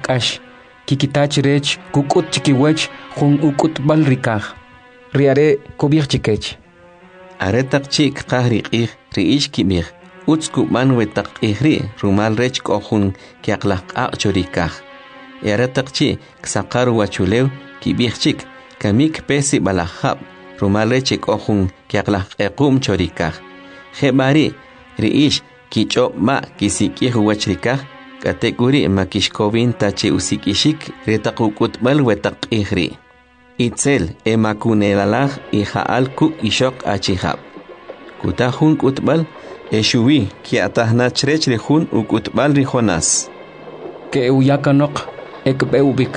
kash kikitach rech kukut chikiwech jun ukut bal rikaj riare kubir chikech aretak chik qahri qih riish kibir utsku manwetak ihri rumal rech kohun kiaklaq chorikaj aretak chi ksaqaru wachulew kibir chik kamik pesi balahab rumal rech kohun kiaklaq equm chorikaj Hebari riish kicho ma kisikih wachrikaj kategori makishkovin tache usikishik retakukutbal wetak ihri itzel emakunelalaj ijaal kuk ishok achihab kutahun kutbal eshuwi kiatahnachrech rejun ukutbal rijonas ke uyakanok ekbeubik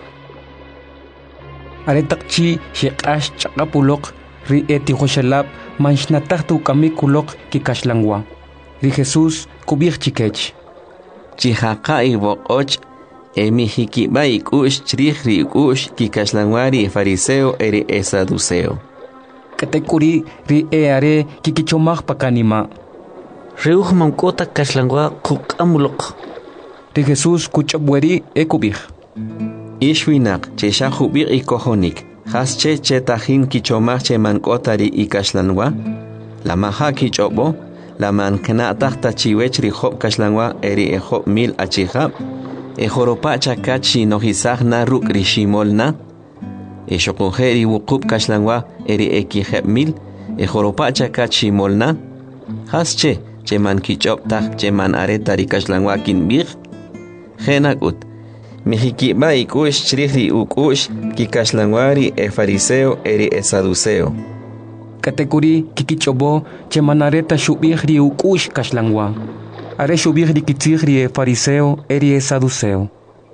aretakchi shiqash chaqapulok ri etijoshelab manshnatahtu kamikulok kikashlangwa ri Jesus kubir chikech Chihaqa iboqoch emihikibay ikush chrihri ikush kikashlangwari fariseo eri saduceo katekuri ri eare kikichomaj pakanima reuj mankota kashlangwa kuqamulok ri Jesus kuchabweri ekubir ishwinak cheshahubir ikohonik hasche chetajin kichomaj chemankotari ikashlanwa la maha kichobo la mankna tahta chiwech ri job kashlangwa eri ejob mil achihab ejoropa chakachi nohisagna ruk rishimolna eshokojeri wukub kashlangwa eri ekijeb mil ejoropa chakachi molna hasche cheman kichob taj cheman areta ri kashlangwa kinbir genakut mihikiba ikush chrihri ukush kikashlangwari fariseo eri saduceo katekuri kikichobo chemanareta shubihri ukush kashlangwa are shubihri kitzihri fariseo eri saduceo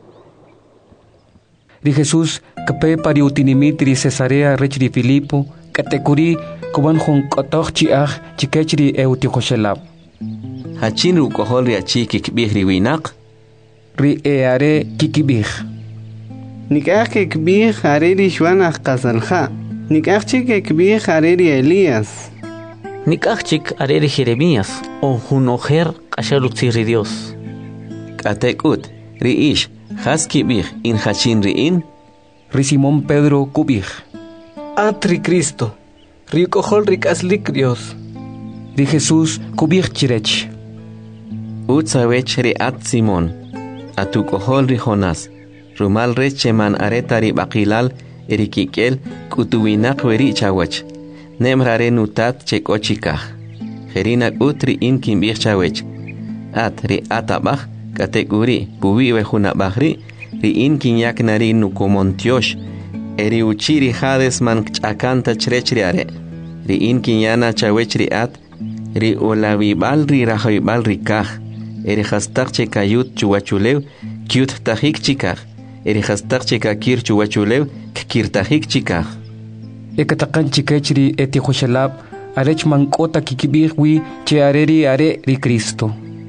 ri Jesus kape pari utinimitri Cesarea rechri Filipo katekuri kuban jun kotoj chiaj chikechri eutijoshelab hachin rukohol ri achi kikbihri winaq ri eare kikibih nikaj kikbih are ri shwanaj qasalja nikajchik ekbih areri Elías. Nikajchik areri Jeremías o junojer kashalutziri Dios. Katekut riish haskibih in hachin riin. Ri Simón Pedro kubih. Atri Cristo. Ri kohol rikaslik Dios. Ri Jesus kubih chirech. Utsawech ri at Simón. Atu kohol ri Jonás. Rumal recheman aretari bakilal erikikel kutuwinak weri chawach nemrare nutat chekochikaj jerinak utri in kimbir chawech atri atabaj kategori puwiwe junabajri ri in kinyaknari nukomontiosh eri uchiri hades man chakanta chrechriare ri in kinyana chawechri at ri olawibal ri rahoibal rikaj eri hastak chekayut chuwachulew kyut tajik chikaj eri hastak chekakir chuwachulew kirtajik chikaj ekatakan chikechri etijoshelab arech mankota kikibihwi che areri are ri Cristo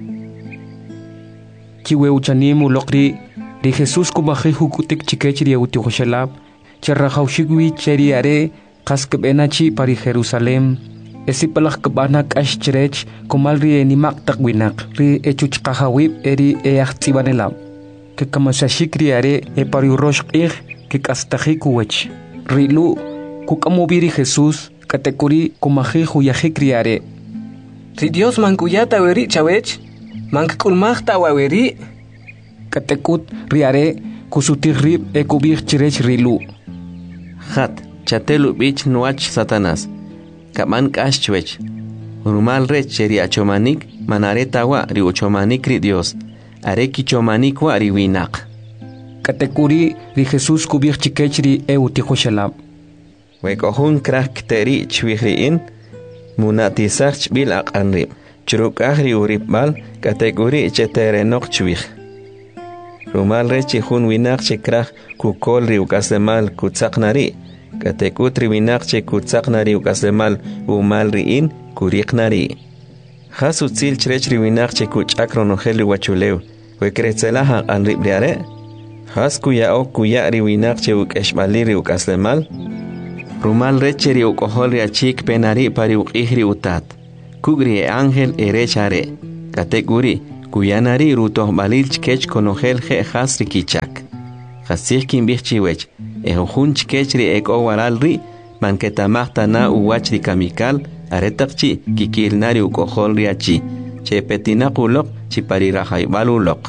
kiwe uchanimu lokri ri Jesus kubaji hukutik chikechri etijoshelab che rajaushigwi cheri are kaskbenachi pari Jerusalem esipalaj kabana kash cherech komalri enimak takwinak ri echuchqahawib eri eachtibanelab que kamasashikri are pari uroshqih que kastajikuwech rilu kukamubiri Jesus katekuri kumaji huyajikriare ri Dios mankuyata weri chawech mankulmajta waweri katekut riare kusutirrib ekubir chirech rilu hat chatelu bich nuach Satanás kaman kashchwech rumal rech ri achomanik manareta wa ri uchomanik ri Dios are kichomanik wa ri winaq katekuri ri Jesus kubir chikechri eutijoshelab wekohun krakteri chwihriin munatisach bil aqanri churukahri uribal kategori cheterenok chwih rumal rechi hun winaq chikraj kukol ri ukasemal kutsaqnari katekutri winaq che kutsaqnari ukasemal umal riin kuriqnari hasu tsil chrechri winaq che kuchakronojeli wachulew wekretzelaha anribriare haskuya okuya ri winaq che ukeshbaliri ukasemal rumal recheri ukohol achik penari pari ukihri utat kugri ángel erechare kategori Kuyanari rutoh balil chkech konogel je has rikichak. Hasih kim bichiwech. Ehun chkech ri eko waral ri. Manketamahta na uwach ri kamikal. Aretakchi kikilnari ukohol riachi. Che petinakulok chiparirajaibalulok.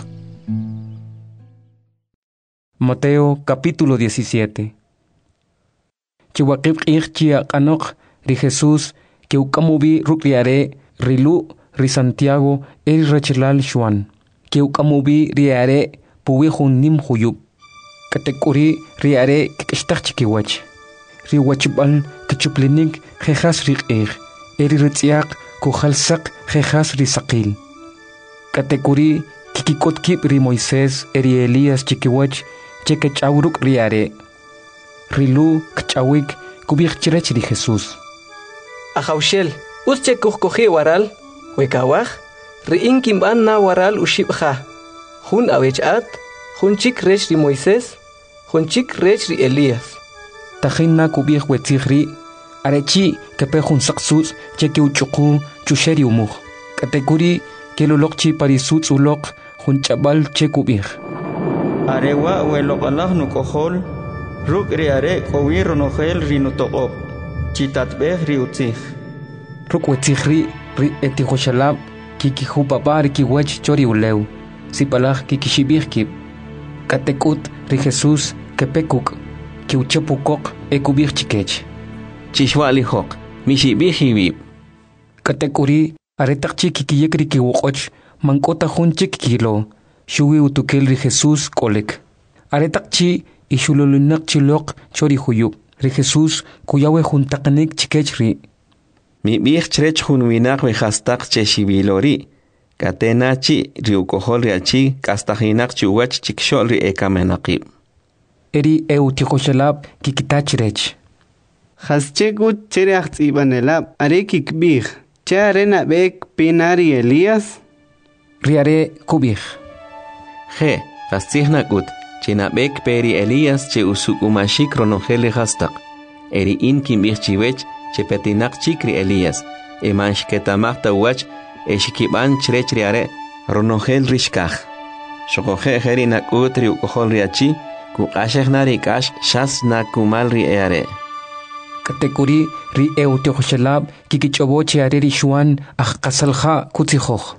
Mateo capítulo 17. Chiwakib ichia kanok ri Jesús que ukamubi rukriare rilu ri Santiago el rechilal Juan que ukamubi riare puwihun nim huyub katekuri riare kikishtachkiwach riwachbal kichuplinik jejas riqir eri ritziaq kujalsak jejas risaqil katekuri kikikotkib ri Moisés eri Elías chikiwach chekechawruk riare rilu kchawik kubichirech ri Jesús Ajaushel, usche kuhkoji waral, wekawaj, riin kimban na waral ushibja. Jun awechat, jun chik rech ri Moisés, jun chik rech ri Elías. Tajina kubij wetzigri, arechi kepe jun saksus, cheke uchuku, chusheri umuj. Katekuri, kelulokchi parisutz ulok, jun chabal che kubij. Arewa welok nukohol, ruk ri are kowir nogel rinutokop. Chitatbeh riutzig. Rukwetsigri ri etihoshalab kikihu papar kiwach chori uleu. Sipalaj kikishibirkib. Katekut ri Jesús kepekuk kiuchepukok ekubir chikech. Chishwalihok mishibihibib. Katekuri aretakchi kikiyekri kiwokoch mankota hunchik kilo. Shuwi utukel ri Jesús kolek. Aretakchi ishululunak chilok chori huyub. Ri Jesús kuyawe juntaqnik chikechri. Mi bih chrech jun winak we hastak cheshibilori. Katenachi riukohol riachi kastahinak chuwach chikshol ri ekamenaqib. Eri eutihoshalab kikitachrech. Haschegut chereach ibanelab are kikbih. Che arena bek pinari Elías. Riare kubij. Je, hastihnakut. Chinabek peri Elías che usukumashik ronogele hastak. Eri in kimbich chiwech che petinak chikri Elías. Emansh ketamachta wach eshikiban chrechriare ronogel rishkach. Shokoje heri nakutri ukohol riachi kukashech narikash shas nakumal ri eare. Katekuri ri eutihoshalab kikichoboche areri shuan ajkasalja kutsijoch.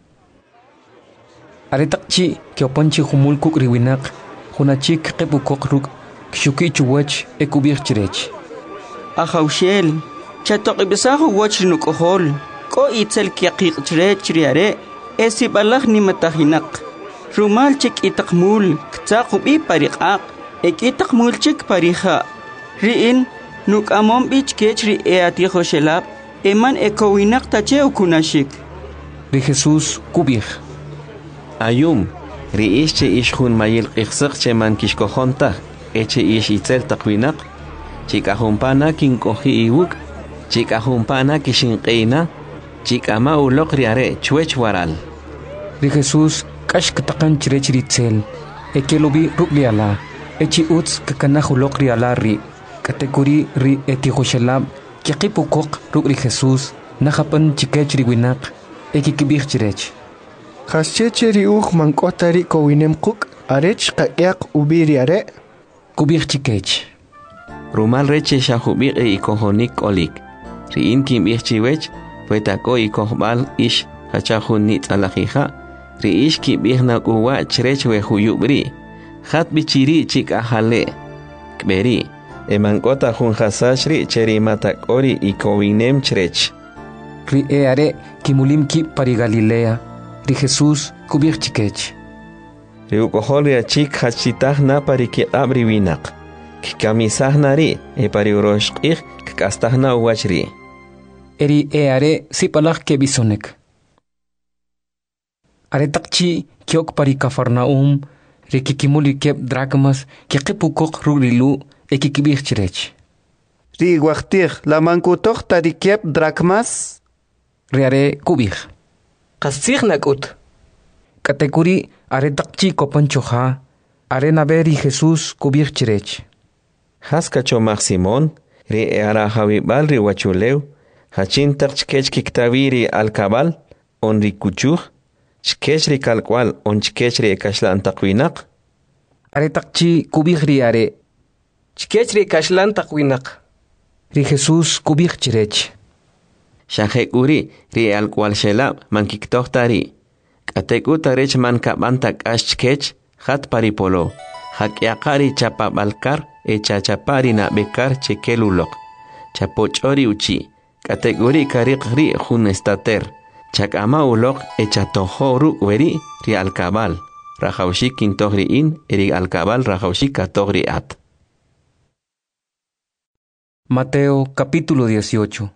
Aretakchi kiopanchi humul kukriwinak. Hunachik kepukok ruk kshuki chuwach ekubir chirech. Ajaushel, chatok ibisahu wach nukohol. Ko itzel kiaqiq chirech riare. Esi balach ni matahinak. Rumal chik itakmul. Ktsakubi pariqaq. Ek itakmul chik pariha. Riin nuk amom bich kechri eatihoshelab. Eman ekowinak tache ukunashik. Ri Jesús kubir. Ayum. Riish che ish jun mayil qixsaq che man kishkojonta eche ish itzel taqwinak chikajumpana kinkoji iwuk chikajumpana kishinqeina chikama uloq riare chwech waral. Ri Jesús kash katakan chirech ritzel ekelobi rukliala echi utz kakanajuloq riala ri katekuri ri etihoshalab kiqipukok ruk ri Jesús najapan chikech riwinak ekikibij chirech. Hascheche riuj mankotari kowinem kuk arech qaqiaq ubiri are kubij chikech. Rumal reche shahubiq ikohonik olik. Riin kimbij chiwech puetako ikohbal ish hachahun nitzalajija. Riish kimbij nakuwa chrech wehuyubri. Hat bichiri chik ahale. Kberi. Emankota jun hasashri cherimatakori ikowinem chrech. Ri eare kimulim ki pari Galilea. Ri Jesús kubij chikech. Riukohol riachik hachitah na pari kiqabri winak. Kikamisah nari pari uroshqih kastah na uwachri. Eri eare sipalaj kebisonek. Aretakchi kiok pari Cafarnaum ri kikimuli keb drachmas kikipukok rurilu ekikibij chirech. Ri waqtih la mankutoq tarikiep drachmas. Riare kubij. Qasig nakut. Katekuri aretakchi kopanchoja arenaberi Jesús kubij chirech. Haskachomach Simón ri earajawibal ri wachuleu hachin taqchkech kiktaviri alkabal on ri kuchuj Chkechri kalkwal on chkechri ekashlan taqwinaq. Are takchi kubih ri are. Chkechri kashlan taqwinaq. Ri Jesús kubih chirech. Shahek uri ri alkwal shelab man kiktohtari. Katek utarech man kabantak ashkech hat paripolo. Hakyakari chapabalkar chachapari na bekar chekelulok. Chapochori uchi. Katek uri karikri jun estater. Chakama ulok echatohoru weri ri alkabal. Rajaushik kintohri in eri alkabal rajaushik katohri at. Mateo capítulo 18.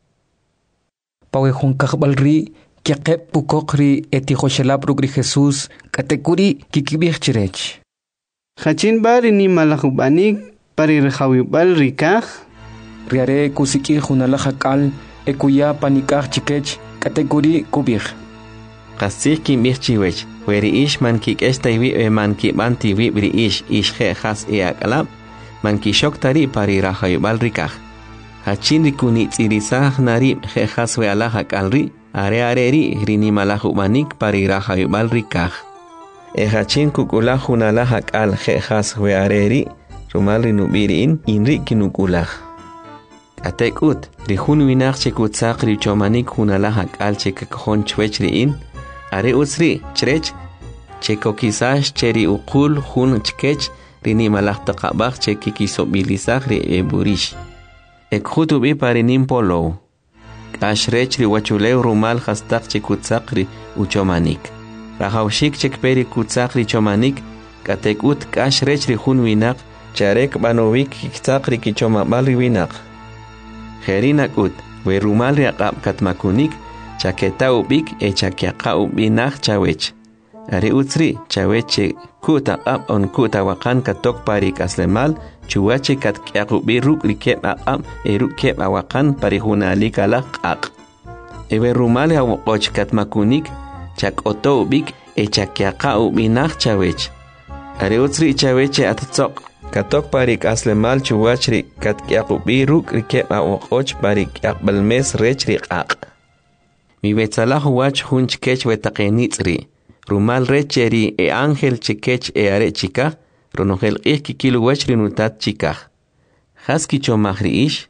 Pawehon kakbalri kiakep pukokri etihoshelap rugri Jesús katekuri kikibih chirech. Hachin bari ni malahubanik pari rejawibal rikaj. Riare kusiki junalahakal ekuya panikaj chikech katekuri kubih. Qasih kimbih chiwech. Weri ish man kik estaiwi man kibanti wibri ish he has akalab. Man kishok tari pari rajayubal rikaj. Hachin rikuni tsirisah nari he has we alahak alri. Are ri rini malahubanik pari rajayubal rikaj. Hachin kukulah hunalahak al he has we areri. Rumal rinubiri inri kinukulah. Atek ut rihun winak chekutsak richomanik hunalahak al chekakon chwechri Are usri chrech chekokisash cheri ukul hun chkech rini malak taqabak chekikisobilisak ri eburish. Ekhutubi parinim polo. Ashrech ri wachulew rumal hastak chekutsak ri uchomanik. Rahawshik chekperi kutsak ri chomanik katekut kashrech ri hun winak charek banovik kiksak ri kichomabal ri winak. Herinak ut we rumal ri aqab katmakunik Chaketa ubik chakiaka ubinak chawech. Ari utsri chaweche kuta ab on kuta wakan katok pari kaslemal chuache kat kyakubi ruk rikep ab rukep awakan pari hunali kalak ak. Ewe rumale awokoch katmakunik chak oto ubik chakiaka ubinak chawech. Ari utsri chaweche atatsok katok pari kaslemal chuachri kat kyakubi ruk rikep awokoch pari kyakbalmes rech ak. Mi betzalah wach hun chkech wetaqenitzri. Rumal recheri ángel chikech are chika. Ronogel kikilu wach rinutat chika. Haski chomahri ish.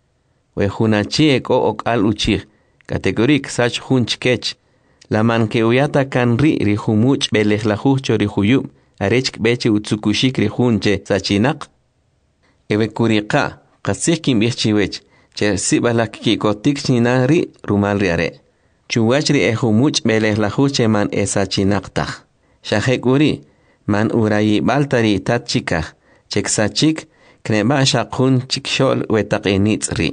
We hunachi eko okal uchich. Kategorik sach hun chkech. La man que uyata kan ri humuch belejlahuch chori huyub. Arechk beche utsukushik ri hunche sachinak. Ewe kurika. Kasih kim bichiwech. Che sibalak kikotik chinari rumal riare. Chuwachri humuch belejlahuche man esachinakta. Shahekuri man urayi baltari tat chika. Cheksachik kneba shakun chikshol wetaqenitzri.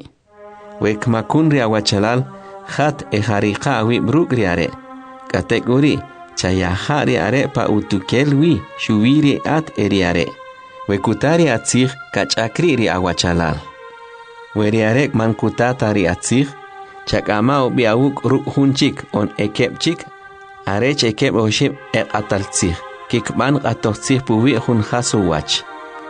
Wekmakun riawachalal hat eharika wibruk riare. Kategori chayahari are pa utukelwi shuwiri at eriare. Wekutari atzig kachakri riawachalal. Weriarek man kutatari atzig. Chakama biawuk ruk hunchik on ekepchik. Arech ekep oship ataltzig. Kikban atotzig puwi hun hasuwach.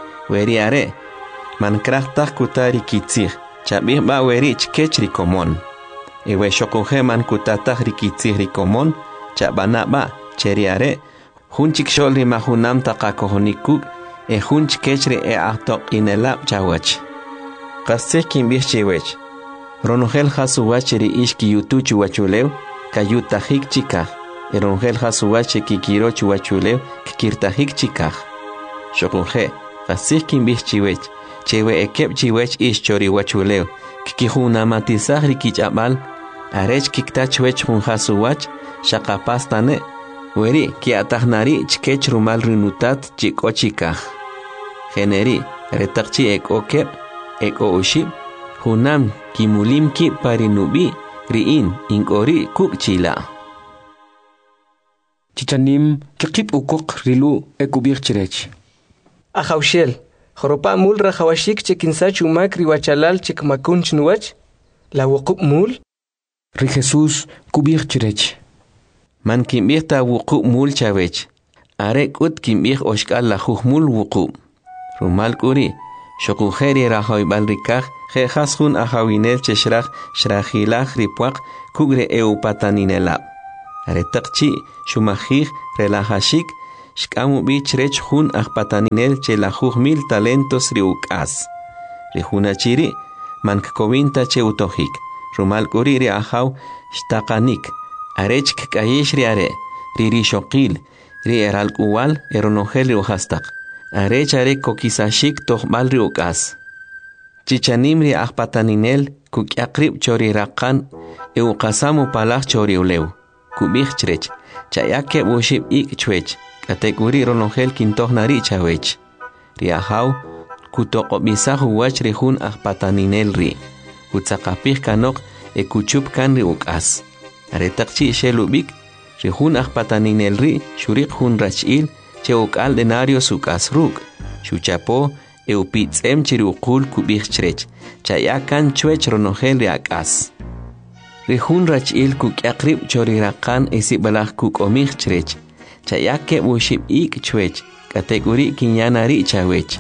Weriare man krachtak kutari kitzig. Chabih ba werich kechri komon. Ewe shokohe man kutatah rikitzig rikomon. Chabana ba cheriare. Hunchik sholri mahunam takakohonikuk. Hunch kechri atok inelab chawach. Kasih kimbih chewech. Ronogel hasuwacheri ishki yutuchu wachulew. Kayutahik chikah. Ronogel hasuwache kikirochu wachulew. Kikirtahik chikah. Shokohe. Kasih kimbih chewech. Chewe ekep chiwech ish chori wachulew. Kikihuna matisahri kichabal. Arech kiktachwech hun hasuwach. Shakapastane. Weri ki atahnari chkech rumal rinutat chiko chikah. Generi retakchi eko kep. Eko ushib. Hunam kimulim ki parinubi. Riin inkori kukchila. Chichanim kikip ukok rilu ekubir chirech. Ahawshel. Khoropa mul rahawashik chekinsa chumak riwachalal chikmakun chnuwach. La wukup mul. Ri Jesús kubir chirech. Man kimbih ta wukup mul chawech. Arek ut kimbih oshkal la mul wukup. Rumal kuri. Shokujeri rahoy balrikaj. Jehashun ahawinel cheshrach shrahilaj ripuak kugre eupataninelab. Aretaqchi shumajij relajashik shkamu bichrech hun ajpataninel che la 1000 talentos riuk'as. Rijunachiri mankkovinta che utojik. Rumal kuri ri ajaw shtaqanik. Arech k'ayish ri are. Riri shokil. Ri eralkuwal eronojel ri uhastaq. Arech are kokisashik tojbal ri uk'as. Chichanim ri ajpataninel kukyaqrib chori raqan euqasamu palaj chori ulew. Kubij chrech. Chayake bushib ik chwech. Kategori ronojel kintohnari chawech. Ri ajaw kutoqobisahu wach ri hun ajpataninel ri. Kutzaqapij kanok kuchup kan ri uk'as. Aretaqchi shelubik ri hun ajpataninel ri shurik hun rach'il che uk'al denarios uk'as ruk. Shuchapo eupitz'em chiri uqul kubij chrech. Chaya kan chwech ronojel ri ak'as. Ri hun rach'il kukyaqrib chori raqan isibalaj kuk'omij chrech. Chaya kebushib ik chwech. Kategori kinyanari chawech.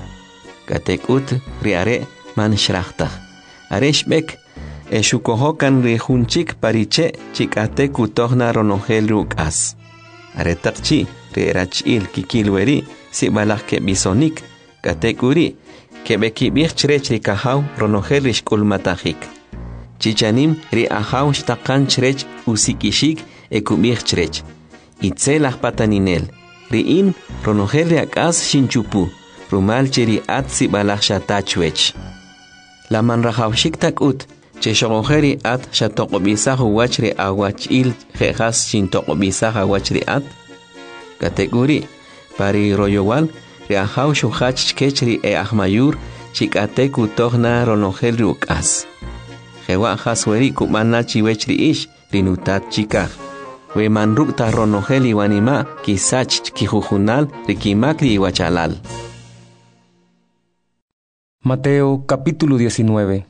Katekut ri are man shrachtaj. Areshbek shukohokan ri hunchik pariche chikate kutohna ronojel ri uk'as. Aretaqchi ri rach'il kikilweri sibalaj kebisonik. Kategori kebekibij chrech ri kajaw ronojel ri shk'ulmatajik. Chichanim ri ajaw shtaqan chrech usikishik kubij chrech. Itzel ajpataninel ri in ronojel ri ak'as shinchupu. Rumal chiri at sibalaj shatachwech. La manrajawshik takut che shogojeri at shatoqobisahu wach ri awachil jejas shintoqobisaha wach ri at. Kategori pari royowal ri ajaw shuhach kech ri ahmayur chikate kutohna ronojel ri uk'as. Jewa jasweri kumana chiwech ri ish rinutat chikaj. We manruk ta ronojel iwanima kisach kijujunal rikimak ri iwachalal. Mateo capítulo 19.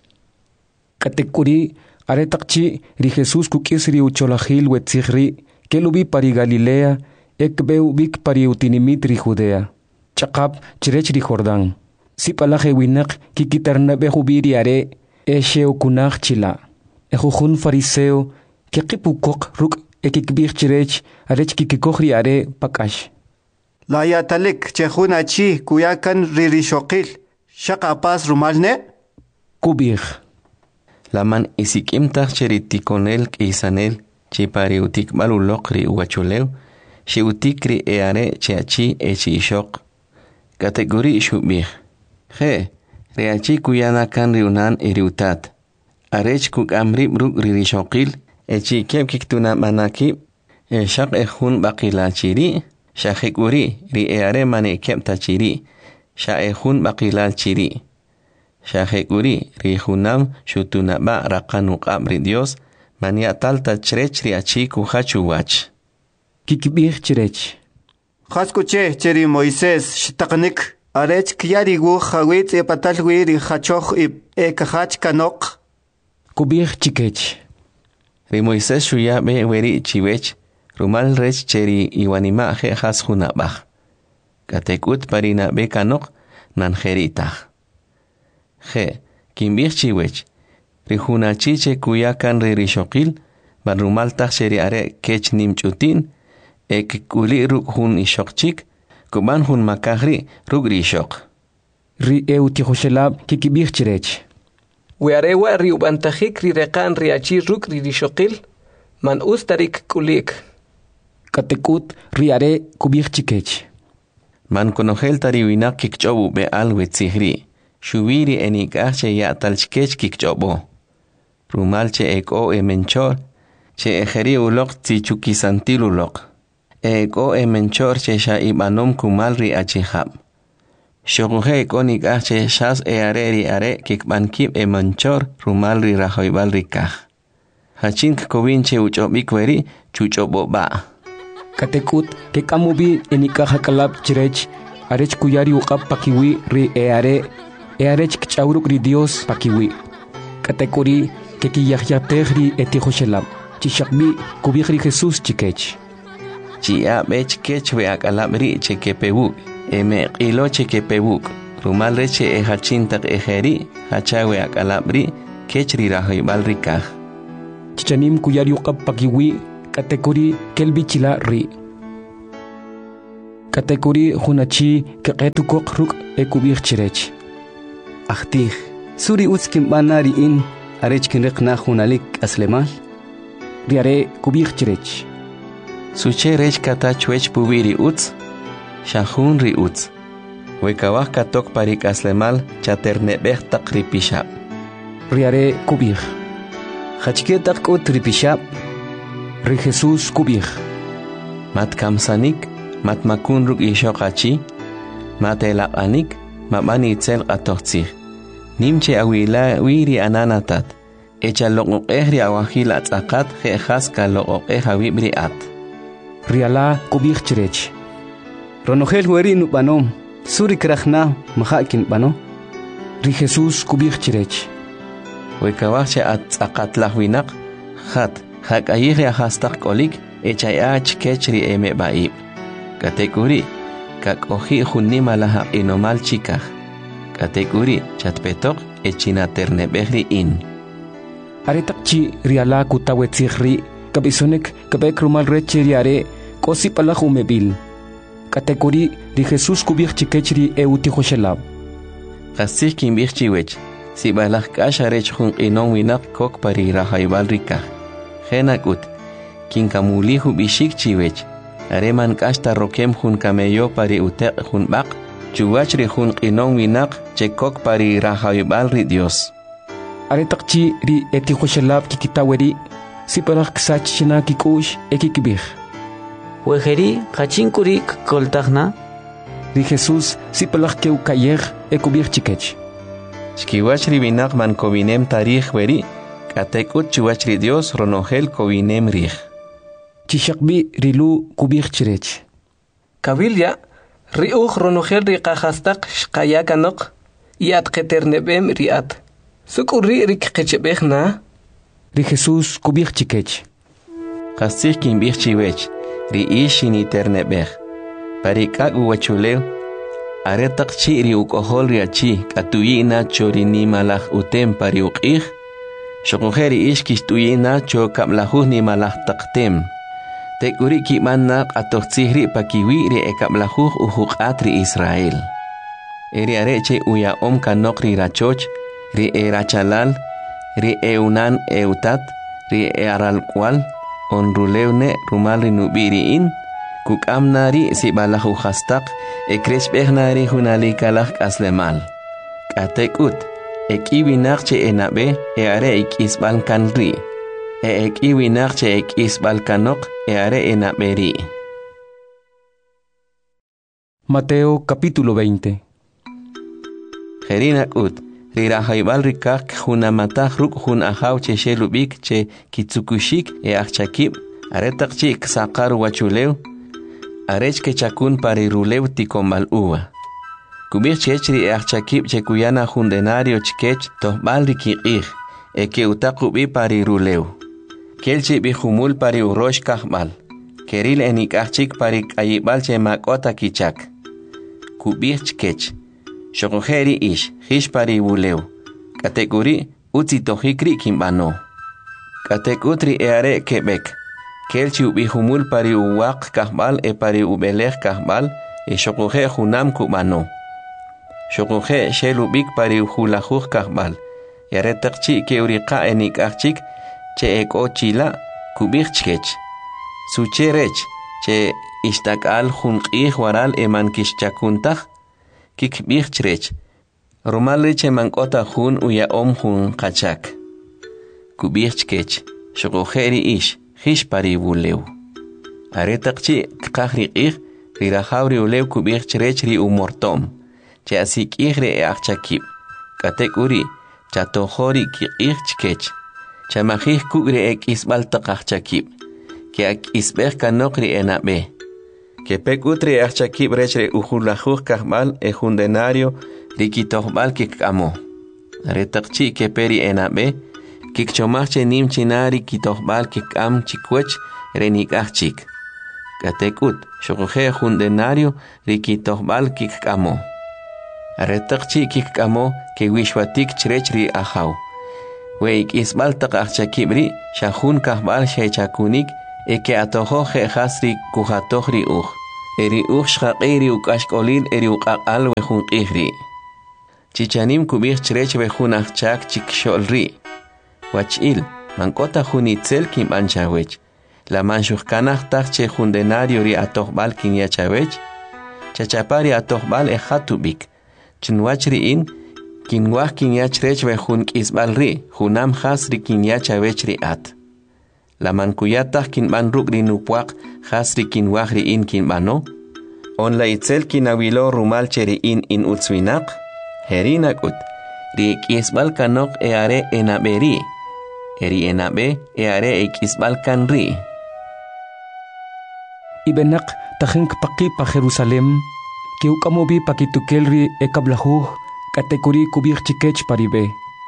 Katekuri aretaqchi ri Jesús kukisri ucholajil wetzigri kelubi pari Galilea ekbeu bik pari utinimit ri Judea. Chaqab chirech ri Jordán. Sipalaje winak kikitarnabe jubiri are esheo kunaj chila. Ejujun fariseo kekipukok ruk ekikbich chirech arech kikikojri are pakash. La yatalik chejunachi kuyakan ririshokil. Shaqapas rumalne? Kubij. Laman isikimtaj cheritikonel k'isanel chipariutik malulokri uachulew shiutikri eare cheachi echishok. Kategori shubij. Je, reachi kuyanakan riunan iriutat. Arech kukamrib ruk ririshokil echi kem kiktuna manaki shaq ejun baqilachiri shajekuri ri eare mane kemtachiri. Shaehun baqilal chiri. Shahekuri rihunam shutunaba raqanuk abri Dios mania talta chrech riachi kuhachu wach. Kikibij chirech. Khaskuche cheri Moisés shtaqnik arech kyarigu khawit e patalwi ri khachokh e khach kanok. Kubij chikech. Ri Moisés shuya be weri chiwech rumal rech cheri iwanima je has hunabaj. Katekut parina bekanok nanjeritaj. Je, kimbij chiwech. Rijunachiche kuyakan ririshokil, barumaltaj sheri are kech nimchutin, kuli ruk hun ishokchik, kuban hun makajri ruk rishok. Ri eutijoshelab kikibij chirech. Wearewa riubantajik rirekan riachi ruk ririshokil, man ustarik kulik. Katekut riare kubij chikech. Man konojel tariwinak kikchobu be alwetzigri. Shubiri enikache ya talchkech kikchobo. Rumal che eko menchor. Che ejeri ulok tichukisantil ulok. Eko menchor che sha ibanom kumalri achihab. Shoguhe eko nikache shas eareri are kikbankib menchor rumalri rahoibalri kaj. Hachink kovinche uchobikweri chuchobo ba. Katekut ke kamubi enikaja kalab chirech arech kuyari uqab pakiwi ri earech kchauruk ri Dios pakiwi. Katekuri ke kiyahyatejri etijoshelab chishakbi kubijri Jesús chikech. Chia bech kech we akalabri chekepebuk ilo chekepebuk rumal reche ehachintak ejeri hachawe akalabri kechri rahoibalri kaj. Chichanim kuyari uqab pakiwi katekuri kelbichila ri. Katekuri hunachi keqetukok ruk ekubir chirech. Ahtih, suri utskim banari in arech kinrik na hunalik aslemal. Riare kubir chirech. Suche rech kata chwech pubiri uts, shahun ri uts. Wekawak katok parik aslemal chaternebeh tak ripishab. Riare kubir. Hachketak ut ripishab. Ri Jesús kubir. Mat kamsanik, mat makun ruk ishokachi, mat elapanik, mabani itzel atochtzih. Nimche awila wiri ananatat. Echa loqoqeh awahil atzakat jejas ka loqoqeh awibri at. Riala kubir chirech. Ronogel weri nupanom. Suri krachna mahakin pano. Ri Jesús kubir chirech. Wekawach atzakat lahwinak, hat, hak ayih hastak kolik, echa ach kechri eme baib. Katekuri, kak ohi hunima laha inomal chikah. Katekuri, chatpetok, echina ternebehri in. Aretakchi riala kutawetzihri, kabisonek kabek rumal rechiriare, kosi palah umebil. Katekuri ri Jesús kubir chikechri euti hoshelab. Kasih kimbir chiwech, si balah kasharech hun inon winak kok pari rahaibal rikah. Henakut, kinkamulihu bishik chiwech, areman kasta rokem hun kameyo pari utek hun bak, chuwachri hun inon winak chekok pari rahaibal ri Dios. Aretakchi ri eti hoshelab kikitaweri, si palah ksachina kikush ekikibir. Wejeri kachinkuri koltagna. Ri Jesús si palah keu kayer ekubir chikech. Shkiwachri binak man kovinem tarih weri, katekut chuwachri Dios ronogel kovinem rih. Chishakbi rilu kubir chirech. Kabilya, riuch ronogel riqahastak shkayakanok, yat keternebem riat. Sukuri rikqechebehna. Ri Jesús kubir chikech. Kasih kimbir chiwech. Ri ishini ternebeh. Parikak uwachulew. Aretak chi ri ukohol riachi katuyina chorini malah utem pari uqih. Shokujeri ishkish tuyina cho kablahuh ni malah taktem. Tekuri kimannak atochtzihri pakiwi ri ekablahuh uhuqat ri Israel. Eri areche uya kanok ri rachoch, ri rachalal, ri eunan eutat, ri aralkwal. Onruleune rumali nubiriin, kukamnari si balahu hastak, ekresbehnari hunalikalak aslemal. Katekut, ekiwinakche enabe, eare ikisbal kanri. Ekiwinakche ikisbal kanok, eare enaberi. Mateo capítulo 20. Jerinakut. Rirahaibal rikak hunamatah ruk hun ahaw che shelubik che kitsukushik achakib aretak chik sakar wachulew arech ke chakun pari rulew tikombal uwa. Kubir chechri achakib che kuyana hundenario chikech tohbal rikiqih ke utakubi pari rulew. Kelchi bihumul pari urosh kahbal. Keril enik achik pari kayibal che makota kichak. Kubir chikech. Shokojeri ish, pari wuleu. Katekuri, utzi tohikri kimbano. Katekutri eare kebek. Kelchi ubihumul pari uwak kahbal pari ubelech kahbal shokoje hunam kubano. Shokoje shelubik pari hulajuj kahbal. Yaretakchi ke urika enik achik che chila kubik chkech. Sucherech che istakal hunqih waral eman kishchakuntach. Kik birchrech. Romalreche mankota hun uya hun kachak. Kubirchkech. Shokojeri ish. Pari wuleu. Aretakchi kakri rirahauri ulew kubirchrech ri umortom. Che asik re achakib. Katekuri. Chatohori kikirchkech. Chamajih kugre ek isbal takachakib. Ke ak isbeh kanokri enabe. Que pecutri achakib rechre ujulajuj kahmal ejundenario rikitohbal kikamo. Retakchi que peri enabe, kikchomache nim chinari kitohbal kikam chikwech renikachik. Katekut, shokoje ejundenario rikitohbal kikamo. Retakchi kikamo que wishwatik chrechri ahaw. Weik isbal tak achakibri, shahun kahbal shechakunik, eke atojo je hasri kujatojri eri shaqiri ukashkolil eri uqaqal wejun qihri chichanim kubih chrech wejun achak chikxolri wachil mankota junitzel kim anchawech la manshujkanaj taqche jundenario ri atojbal kin yachawech chachapari atojbal ejatubik chinwachri in kinwaj kin yachrech wejun kisbalri junam hasri kin yachawech ri at la mankuyataj kin ban rukri nupuaq hasri kin wajri in kin bano on la itzel kin awilo rumal cheri in utzwinaq herinakut ri kisbal kanok eare enaberi eri enabe eare kisbal kanri ibenak tajink paqi pa Jerusalem que ukamobi pakitukelri ekablahu katekuri kubir chikech paribe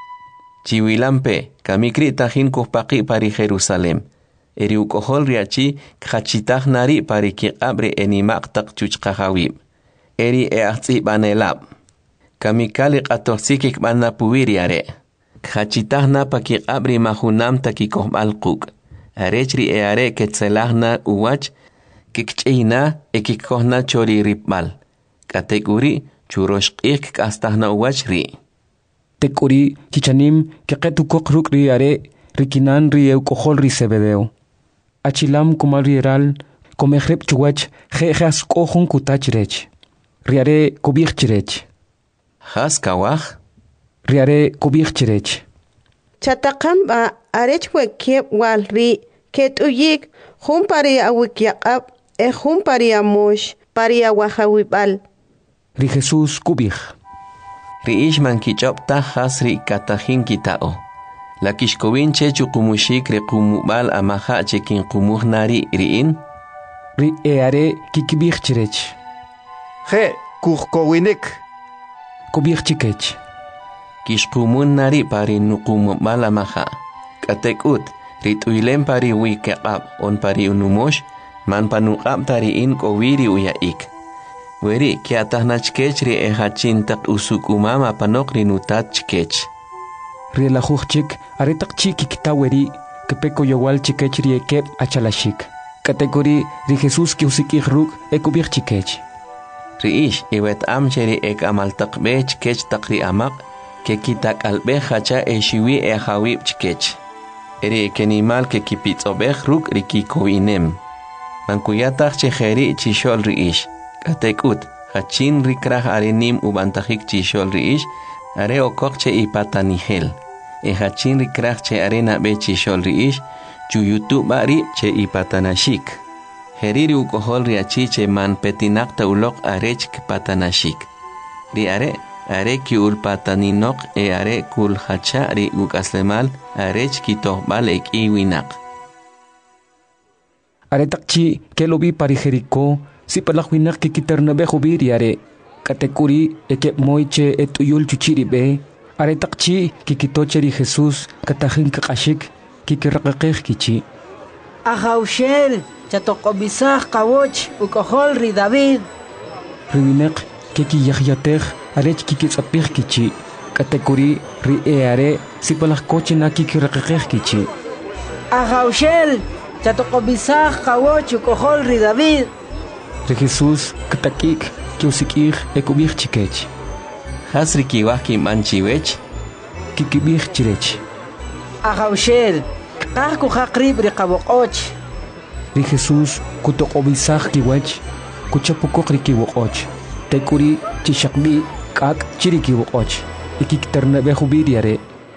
chiwilampe kamikri tajin kupaqi pari Jerusalem eri ukohol riachi khachitaj nari pari kiqabre enimaq taq chuchqajawib eri eaqtsi banelab kamikali qatoxsikik bana puwiriare khachitaj na pakiqabri mahunam takikohbalquk arechri eare ketzelajna uwach kikch'ina ekikohna chori ripbal katekuri churoshqik kastajna uwach ri tekuri kichanim keqetukok rukri are rikinan ri eukohol ri sebedeo achilam kumal rieral komehrep chuwach jejas kohun kutachrech riare kubirchrech has kawaj riare kubirchrech chataqamba arechwe kep walri ketuyik humpari awikyaqab humpari amosh pari awahawibal ri Jesus kubij ri ishman kichopta hasri katajin kitao la kishkowin che chukumushik re kumubal amaha chekin kumuhnari riin ri eare kikibirchrech je kuhkowinik kubirchikech kishkumun nari pari nukumubal amaha katekut rituilen pari wikaqab on pari unumosh man panuqab tariin kowiri uyaik weri kiatajnachkech ri ejachintaq usukumama panokri nutatchkech ri lajuchik aretaq chikikitaweri kepeko yowal chikech ri ekep achalashik katekori ri Jesus kiusikij ruk ekubirchikech ri ish iwet amcheri ek amaltaq bech kech taqri amaq ke kitak albe hacha eshiwi ehawib chkech eri ekenimal ke kipitsobej ruk rikikowinem mankuyataq chejeri chishol ri ish katekut hachin rikraj arenim ubantajik chishol ri ish are okokche ipatanihel hachin rikraj che arena be chishol ri ish chuyutu bari che ipatanashik heriri ukohol ri achiche man petinaqta ulok arech patanashik ri are ki ulpataninok are kul hacha ri ukaslemal arech kitohbal iwinaq aretaqchi kelobi pari Jericó si palakwinak kikitarnabe hubiri are katekuri ekep moiche etuyul chuchiribe aretaqchi kikitocheri Jesus katajin kaqashik kikiraqaqej kichi Ajaushel chatoqobisaj qawoch ukohol ri David riwineq kikiyajyatej arech kikitsapij kichi katekuri ri eare si palakkoche na kikiraqaqej kichi Ajaushel chatoqobisaj qawoch ukohol ri David ri Jesus katakik kiusikij ekubirchikech hasri kiwaj kimanchiwech kikibirchrech Ajaushel qaj kujaqrib ri qawoq'och ri Jesus kutoqobisaj kiwach kuchapukoq ri kiwoq'och tekuri chishaqbi k'ak chiri kiwoq'och ikiktarnabe jubiriare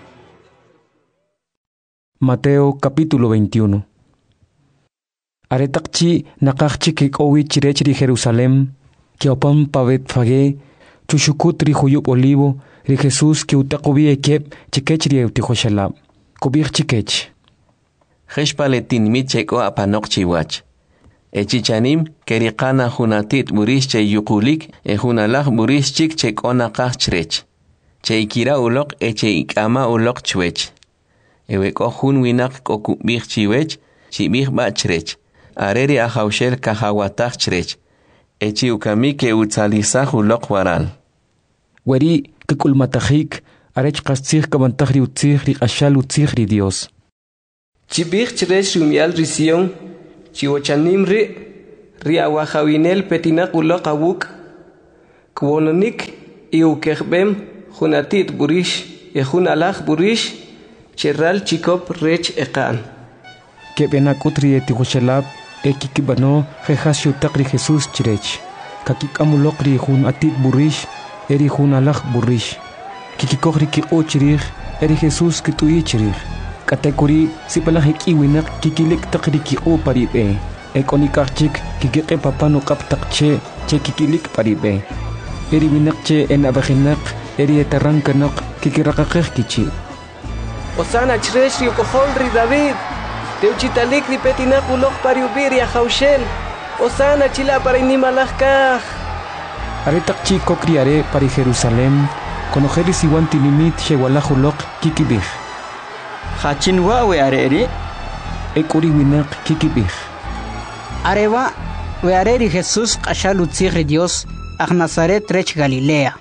Mateo capítulo 21 aretaqchi naqaqchi kik'owi chirech ri Jerusalem kiopan pabet fage chushukut ri juyub olivo ri Jesus kiutaqobi ekep chikech ri eutijoshalab kubij chikech Jeshpaletin micheko apanok chiwach echichanim keriqana junatit burische yuqulik junalaj burischik chekona qajchrech cheikira uloq eche ikama uloq chwech eweko jun winaq kokubij chiwech chibij bachrech areri ajaushel kahawataj chrech echi ukami ke utzalisaj uloq waral weri kikulmatajik arech qastzij kabantaj ri utzij ri q'axal utzij ri Dios chibij chrech rumial ri Sion chiwachanim ri awahawinel petinak ulok awuk kwononik iukehbem junatit burish jun alaj burish cherral chikop rech ekan kebenak utri etihoshelab ekikibano jehasio takri Jesús chirech kakikamulok ri jun atit burish eri jun alaj burish kikikokri kiko chirich eri Jesús kitui chirich katekuri sipalahik iwinak kikilik takri kiko paribe ekonikachik kikike papano kaptakche che kikilik paribe eri winakche en abajinak eri etarrankanak kikirakakeh kichi Osana chresh ri kohol ri David teuchitalik ri petinak ulok pariubir ya Jaushel Osana chila para inimalajkaj aretakchi kokriare pari Jerusalem konojeri siwanti limit shewalajulok kikibij Hachin we areri ekuri winak kikibij Areva we areri Jesús qashalutzigri Dios ag Nazaret rech Galilea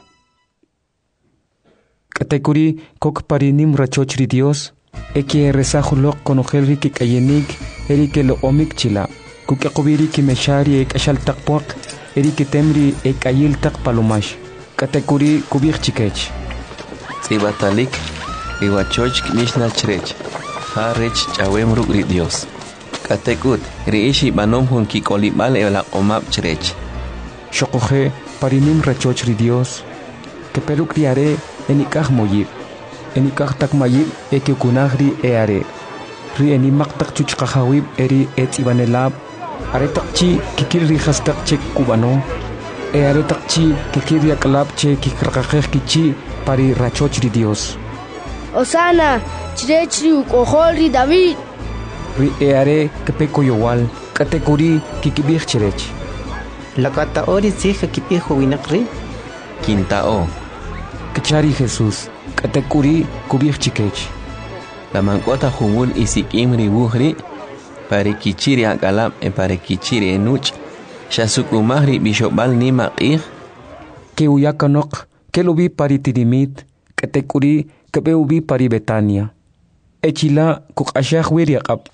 Katekuri kok parinim rachochri Dios eki resajulok konojeri kikayenik eri ke lo omik chila kukekubiri kimeshari ek ashal takpok eri ke temri ek ayil tak palomash katekuri kubij chikech Sibatalik iwachoch mishna chrech harech chawem rugri Dios katekut riishi banom hun kikolibal ela omap chrech shokoje parinim rachochri Dios ke peruk diare enikah moyib enikah tak mayib eke kunagri eare ri enimak tak chuchqahawib eri etibanelab are takchi kikiri hastak chek kubano are takchi kikiri aklab che kikraqaqeh kichi pari rachochri Dios Osana chirechri ukoholri David ri eare kepeko yowal katekuri kikibih chirech lakata ori tsija kipijo winakri Quintao Kachari Jesús katekuri kubij chikech la mankota humul isikim ribuhri pare kichiri akalab e pare kichiri enuch shasukumahri bishobal nima qih ke uyakanok ke lubi pari tidimit katekuri kebe ubi pari Betania echila kukashah wiriaqab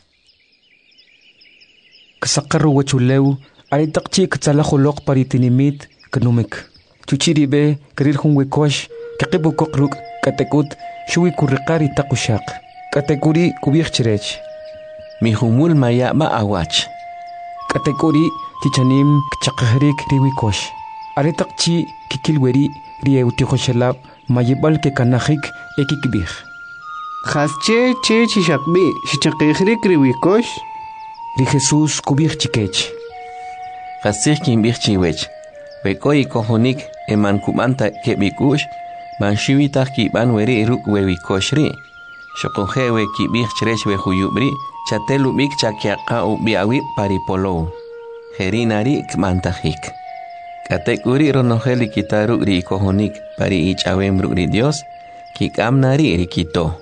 kasaqarru wachulew aritakchi katsalajulok pari tinimit kanumik chuchiribe karir hunwekosh kaqibu kokruk katekut shui kurriqari taqushaq katekuri kubij chirech mi humul mayaba awach katekuri tichanim kchaqahrik riwikosh aritaqchi kikilweri riewtihoshelab mayibal ke kanajik ekikbij Hasche che chishakbi shichaqihrik riwikosh ri Jesús kubij chikech Hasih kimbij chiwech Bekoi kohonik eman kumanta kebikush man shiwitah kiban weri ruk wewikoshri shokohewe kibih chrech we huyubri chatelubik chakiaqa ubiawi paripolo herinari kmantahik katekuri ronoheli kitaru ri kohonik pari ichawem ri Dios kikamnari rikito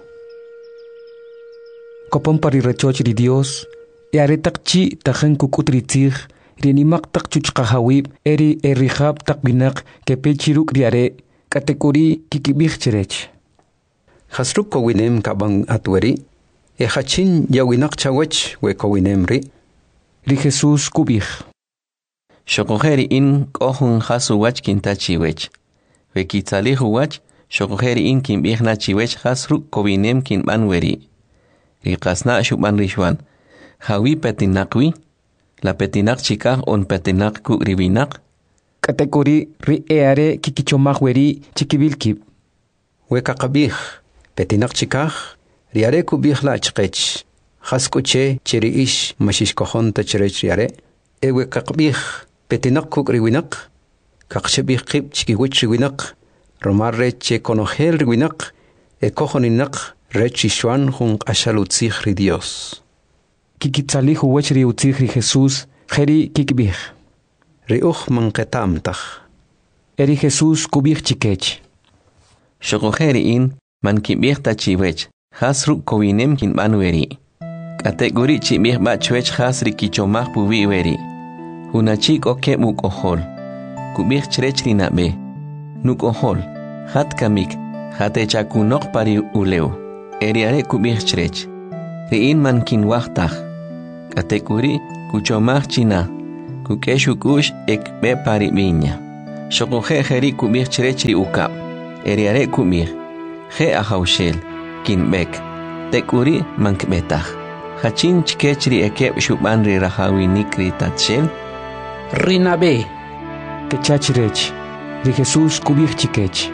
kopon pari rechoch ri Dios yaretakchi tajan kukutritzig rinimak tak chuchqahawib eri erihab tak binak kepechiruk riare katekuri kikibij chirech Hasruk kowinem kabang atweri hachin yawinak chawech we kowinem ri Jesús kubij shokoheri in kohun hasu wach kintachiwech we kitzalihu wach shokoheri in kimbihna chiwech hasruk kowinem kinban weri riqasna shuban rishwan hawi petinakwi la petinak chikaj on petinak ku ribinak katekuri ri eare kikichomaj weri chikibilkib weka qabih petinak chikaj riare kubih la chqech haskuche chiriish mashish kohon ta chirech riare weka qabih petinak ku ribinak kaqshabih qib chikiwich ribinak romarre che konohel ribinak kohoninak rechishwan hun ashalutzig ri Dios kikitzalihu wechri utzigri Jesús jeri kikbij riuj manqetamtaj eri Jesús kubij chikech shokoheri in man kibih tachiwech hasru kowinem kinban weri kategori chibih bachwech hasri kichomaj pubi weri hunachik oke mukohol kubih chrech rinabe nukohol hat kamik hate chakunok pari uleu eriare kubih chrech riin man kinwajtaj katekuri kuchomaj china, kukeshukush ekbe pari viña. Shokuje jeri kubir chirechri ukap, eriare kumir, je ahaushel, kinbek, tekuri mankbetaj. Hachin chikechri ekeb shubanri rahawinikri tatshel. Rinabe. Kechachrech, ri Jesús kubir chikech.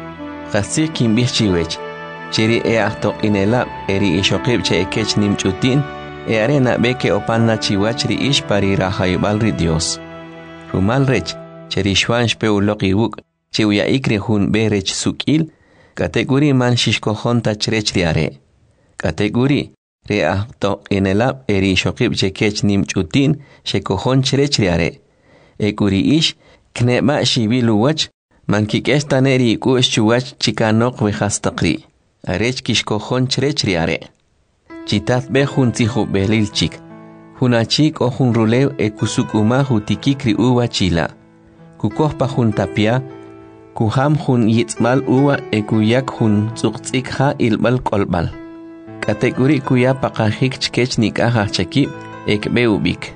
Gasir kinbir chiwech, chiri ahto inelab, eri ishokib che ekech nimchutin, arena beke opanna chiwachri ish pari rahaybalri Dios. Rumal rech, cheri shwansh peulokiwuk, chiwya ikri hun berech sukil, kategori man shishkohon tachrechri are. Kategori, re ahto inelab, eri ishokib che kech nimchutin, shekohon chrechri are. Ekuri ish, kneba shibilu wach, mankik estaneri kush chuwach chikanok vejastaqri. Arech kishkohon chrechri are. Chitat be hun tijo belil chik. Hunachik o hun rulew kusukuma hutikikri uwa chila. Kukohpa hun tapia, kuham hun yitzmal uwa kuyak hun tsuktzik ha ilbal kolbal. Kategori kuya pakahik chkech nikah chakib ekbe ubik.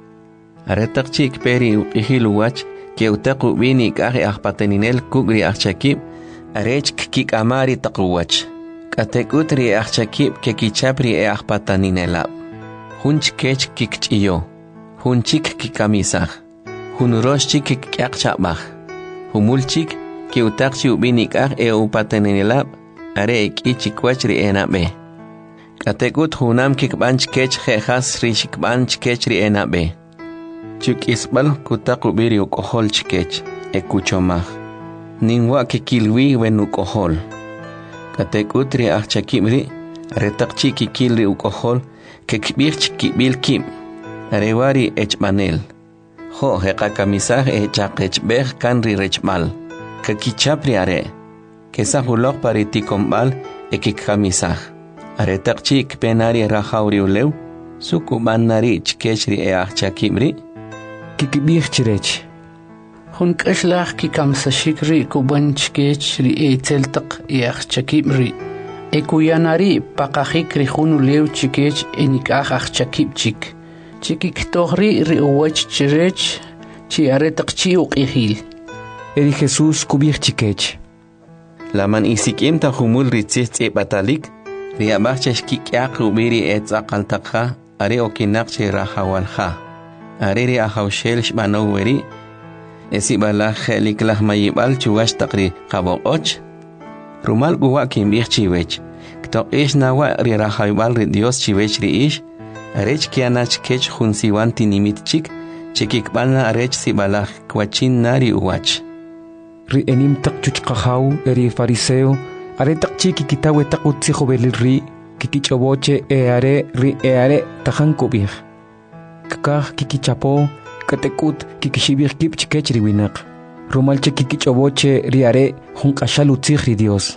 Aretak chik peri upihilu wach, ke utaku bini kahe ahpateninel kugri achakib, arech kik amari takuwach. Katekutri achakib ke kichapri ahpataninelab. Hunch kech kikchiyo, hunchik kikamisah, hunroshchik kikyakchabah, humulchik ke utakchi ubinikah upateninelab, are ichikwachri enabe. Katekut hunam kikbanch kech jejas rishikbanch kechri enabe. Chuk isbal kutaku biri ukohol chikech, ekuchomah. Ningwa kikilwi wen ukohol. Katekutri achakibri, retakchi kikilri ukohol, kekbirch kibil kim. Arewari echmanel. Ho hekakamisah echakechbeh kanri rechmal. Kakichapri are. Kesahulok paritikombal ekikamisah. Aretakchi kpenari rahauri ulew. Sukubanari chkechri achakibri. Kikbir chirech. Hun kashlach kikamsashikri kubanchkechri eteltak chakibri. Ekuyanari pakahikri hunu lew chikech enikah chakibchik. Chikiktohri riuwach chirech chiaretak chiuk ihil. Eri Jesús kubir chikech. Laman isikim ta humul ritzitz batalik. Riabachech kikyak ubiri etzakaltakha. Are okinakche rahawalha. Ariri ahaushel shmanoweri. Esibala heliklah mayibal chugash takri kabokoch. Rumal guwa kimbir chiwech. Kto ish nawa ri rahaybal ri Dios chiwech ri ish. Arech kianach kech hunsiwan tinimit chik. Chikikbalna arech sibalah kwachin nari uwach. Ri enim tak chuchkahaw eri fariseo. Are tak chiki kitawe takut belil ri. Kikichoboche are ri are tajan kubir. Kakah kikichapo katekut kikishibir kip chikechri winak. Rumalche kikichoboche ri are junkashalu tzihri Dios.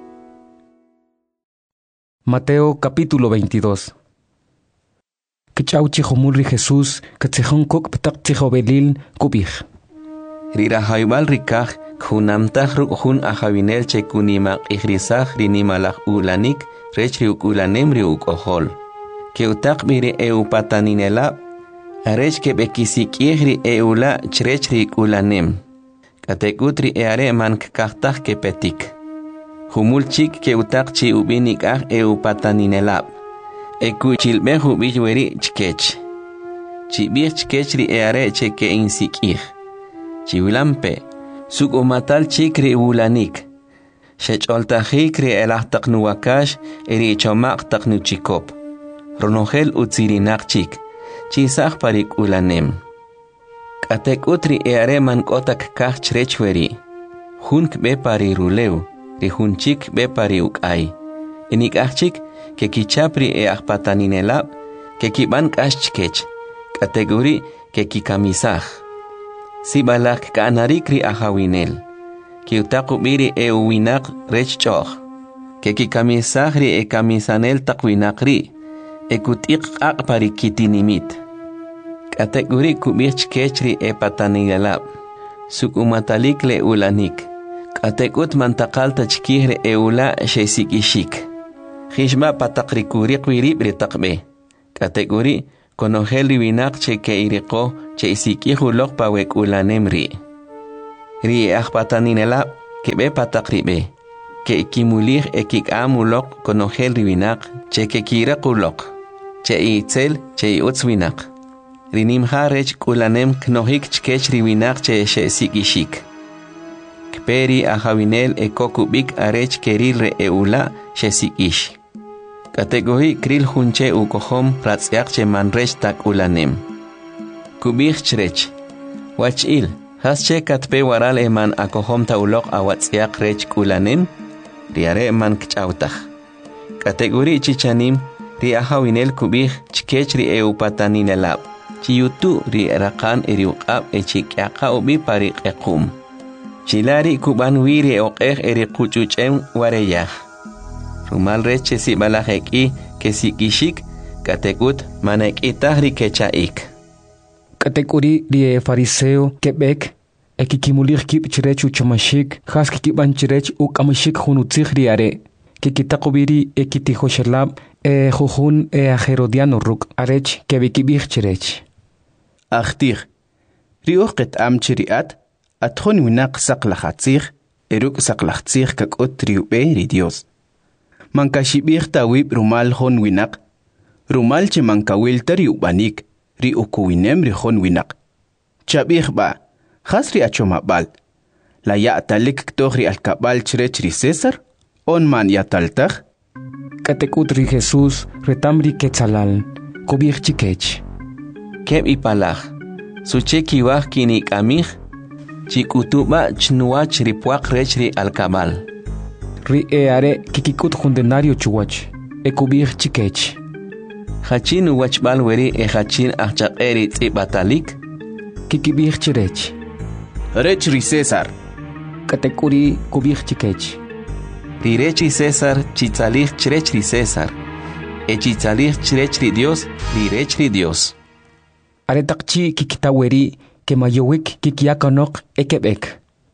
Mateo capítulo 22. Kichauchi homulri Jesús katzejon kok ptak tzihobelil kubir. Rira haibal rikah kunamtah rukjun ajavinel chekunima ihrisah rinimalach ulanik. Rechri ukulanemri ukohol. Ke utak biri pataninela. Arech ke bekisikihri eula chrechri ukulanem. Katekutri are man kahtah ke petik. Humulchik ke utak chi ubinik pataninela. Ekuchilbehu bijweri chkech. Chibir chkechri are cheke insikih. Chiwilampe. Suk umatal chikri ulanik. Shecholtajikri elahtak nuwakash eri chomak tak nuchikop. Ronogel utsirinakchik. Chisach parik ulanem. Katek utri eareman kotak kach chrechweri. Hunk be pari rulew. Rihunchik be pari ukay. Inikachik ke kichapri ahpataninelab. Ke kiban kashchkech. Kategori ke kikamisach. Sibalak kanarikri ahawinel. Ki utaku biri winak rech choch. Ke ki kamisahri kamisanel takwinakri. Kutik akpari kitinimit. Kategori kubich kechri patanigalab. Suk umatalik le ulanik. Katekut mantakalta chkihre ula shesikishik. Hishma patakri kuri kwiri britakbe. Kategori konogel riwinak che ke iriko che isiki hulok pawek ulanem ri akpataninela ke be patakribe ke ikimulih ekik amulok konogel riwinak che ke kira kulok che itzel che utzwinak rinim harech ulanem knohik chkech riwinak che sikishik kperi ahawinel ekokubik arech keril re eula che sikish kategohi kril hunche ukohom pratsiak che manrech tak ulanem kubich chrech wachil hasche katpe waral eman akohom ta ulok awatsiak rech ulanem riare man kchautach kategori chichanim ri ahawinel kubich chkech ri eupataninelab chiyutu ri rakan eriuqab echikyaka ubi pariq equm chilari kuban wiri oqeh eri quchuchem wareyah rumal reche si balajeki que si kishik katekut manekitah ri kechaik katekuri ri fariseo kebek ekikimulir kip chirech uchamashik khas kiban chirech ukamashik hunutzig riare kikitaqubiri ekitihoshalab jujun aherodiano ruk arech kebikibich chirech akhtir riuqet amchiriat atkhon winaq saqlahatzig eruk saqlahatzig kakot riube ri Dios mankashibir tawib rumal hon winaq rumal che mankawil tariubanik ri ukuwinem ri hon winaq chabih ba khasri achomabal la ya'talik ktohri alkabal chirech ri César on man yataltaj katekut ri Jesús retamri ketzalal kubich chikech keb ipalaj sucheki wah kinik amih chikutuba chnuach ripuak rech ri alkabal ri eare kikikut jundenario chuwach ekubich chikech hachin wachbal weri hachin achaqeri tsibatalik kikibich chirech rech ri César katekuri kubich chikech ri rech ri César chitzalih chirech ri César chitzalih chirech ri Dios ri rech ri Dios aretakchi kikitaweri kemayowik kikiakanok ekebek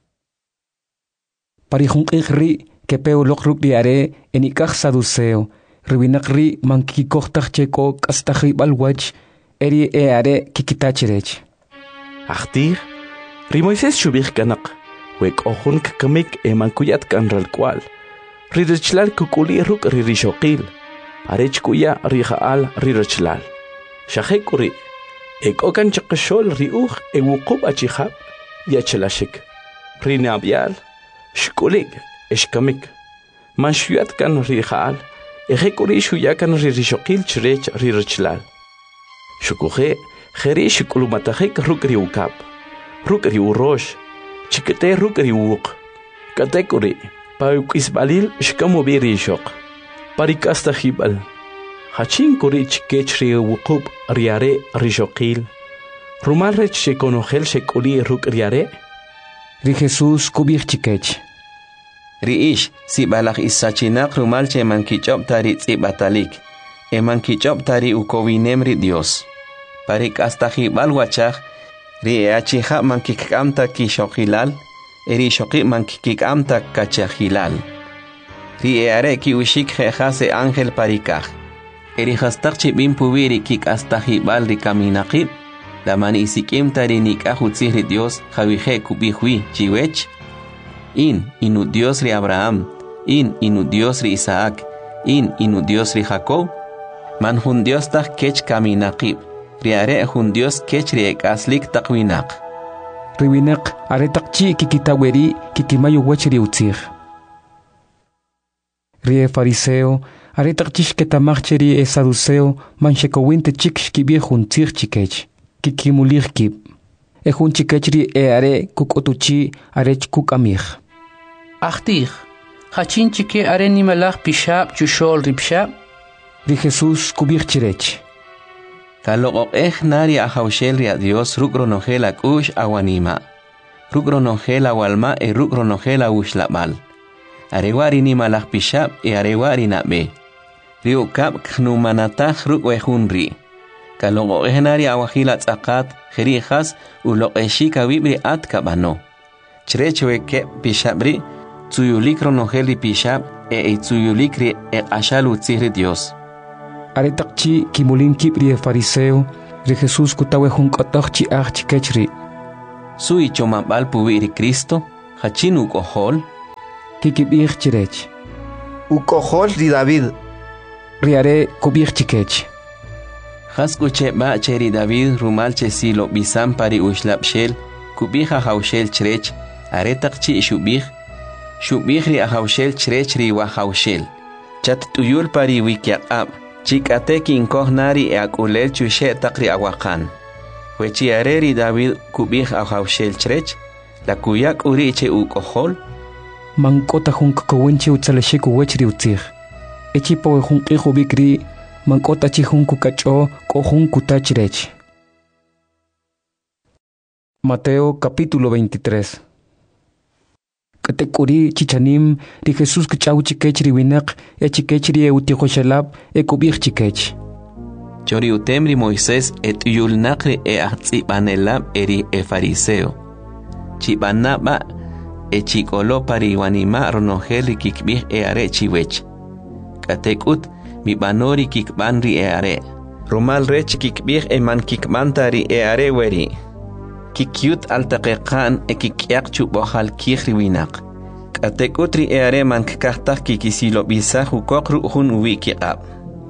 parihunqihri kepeolok rukdiare enikaj saduceo riwinaqri mankikikohtachcheko k'astajri balwach eri eare kikitachirech Ahtir ri Moisés shubij kanaq wek ohun kamik emankuyat kanral kwal ri rechlal kukuli ruk ri rishoqil arech kuya ri jaal ri rechlal shahekuri okan chaqshol ri uj ewuqub achihab yachlashik ri nabial shkulig eshkamik man shuyat kan ri jaal ejekuri shuyakan ri rishoqil chrech ri rechlal shukuje kheri shkulumatahik ruk ri ukab ruk ri urosh chikete ruk ri uq katekuri paukisbalil shkamobi ri shoq parikastahibal hachin kuri chikech ri uqub riare rishoqil rumal rech shekonogel shekuli ruk riare ri Jesús kubich chikech riish si balaj isachinak rumal che mankichop tari tsibatalik mankichop tari ukowinem ri Dios parik astajibal wachaj ri achija mankikamta kishoqilal eri shoqi mankikamta kachajilal ri are ki ushik jehase ángel parikaj eri hastakchi bin pubiri kik astajibal ri kaminaqib la mani isikim tari nikajutzi ri Dios javije kubijwi chiwech inu Dios ri Abraham inu Dios ri Isaac inu Dios ri Jacob man hun Dios tak kech kaminaqib riare hun Dios kech ri ekaslik takwinaq riwinaq are takchi kikitaweri kikimayo wechri utzig ri fariseo are takchish ketamacheri saduceo manshekowinte chik shkibie hun tzig chikech kikimulir kib hun chikechri are kukotuchi are kukamih Ahtir hachin chike are nimalach pishab chushol ripshab ri Jesús kubich chirech Kaloqoqej nari ahawshel ri Dios rukronogel akush awanima rukronogel awalma rukronogel awushlabal arewari nimalach pishab arewari nabe riukab khnumanatah rukwehunri Kaloqoqej nari awahila tzaqat khirijas uloqeshika wibri at kabano Chrechweke pishabri tsuyulik ronogeli pishab tsuyulikri ashalu tzihri Dios aretakchi kimulin kibri fariseo ri Jesús kutawe hunkotochi chikechri. Sui chomambal puwiri Cristo, hachin ukohol. Kikibir chirech. Ukohol ri David. Riare kubir chikech. Haskuche ba cheri David rumal chesilo bisam pari ushlapshel, kubija haushel chirech, aretakchi shubih. Shubih ri ahaushel chirech ri wahaushel. Chat tuyul pari wikiaqab. Chikateki inkohnari akulel chushe takri awakan. Wechi areri David kubih ahaushel chirech, la kuyak uriche ukohol. Mankota hunkakawinche utsaleshiku wechri utzir. Echipo hunkihu bikri, mankota chihunku kacho kohunku tachirech. Mateo capítulo 23. Katekuri chichanim ri Jesús kachau chikechri winak chikechri eutihoshalab kubir chikech. Chori utemri Moisés uyulnakri ahtsibanelab eri fariseo. Chibanaba chikolo pari wanima ronogeli kikbih are chiwech. Katekut mi banori kikbanri are. Rumal rech kikbih man kikbantari are weri. Kikyut altaqiqan kikyak chubohal kihri winak. Katekutri are man kakahtak kikisilo bisa hukokru hun wikiqab.